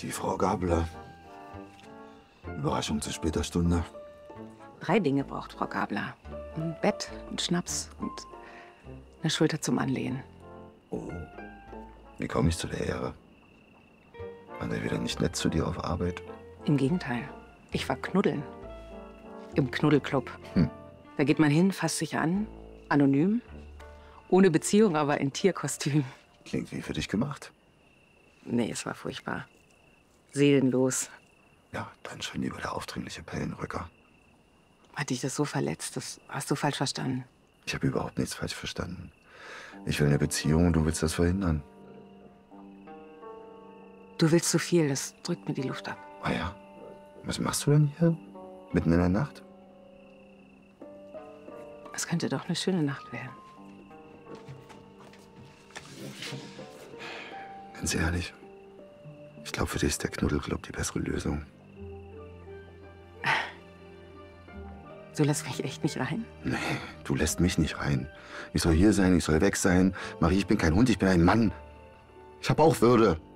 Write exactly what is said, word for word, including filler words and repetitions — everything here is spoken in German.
Die Frau Gabler. Überraschung zu später Stunde. Drei Dinge braucht Frau Gabler. Ein Bett, ein Schnaps und eine Schulter zum Anlehnen. Oh, wie komme ich zu der Ehre? War der wieder nicht nett zu dir auf Arbeit? Im Gegenteil. Ich war knuddeln. Im Knuddelclub. Hm. Da geht man hin, fasst sich an, anonym, ohne Beziehung, aber in Tierkostüm. Klingt wie für dich gemacht. Nee, es war furchtbar. Seelenlos. Ja, dann schon lieber der aufdringliche Pellenrücker. Hat dich das so verletzt? Das hast du falsch verstanden. Ich habe überhaupt nichts falsch verstanden. Ich will eine Beziehung und du willst das verhindern. Du willst zu viel, das drückt mir die Luft ab. Ah ja. Was machst du denn hier? Mitten in der Nacht? Es könnte doch eine schöne Nacht werden. Ganz ehrlich, ich glaube, für dich ist der Knuddelclub die bessere Lösung. Du lässt mich echt nicht rein? Nee, du lässt mich nicht rein. Ich soll hier sein, ich soll weg sein. Marie, ich bin kein Hund, ich bin ein Mann. Ich habe auch Würde.